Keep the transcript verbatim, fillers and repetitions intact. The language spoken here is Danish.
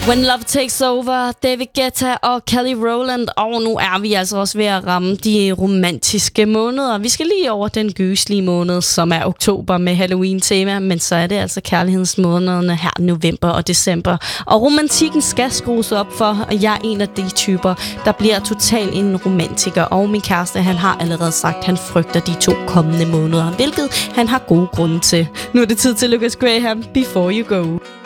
When Love Takes Over, David Guetta og Kelly Rowland. Og nu er vi altså også ved at ramme de romantiske måneder. Vi skal lige over den gyslige måned, som er oktober med Halloween-tema. Men så er det altså kærlighedsmånederne her, november og december. Og romantikken skal skrues op for, og jeg er en af de typer, der bliver totalt en romantiker. Og min kæreste, han har allerede sagt, at han frygter de to kommende måneder, hvilket han har gode grunde til. Nu er det tid til Lucas Graham, Before You Go.